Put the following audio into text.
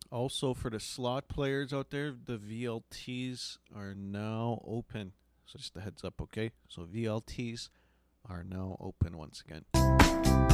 Also, for the slot players out there, the VLTs are now open. So just a heads up, okay? So VLTs are now open once again.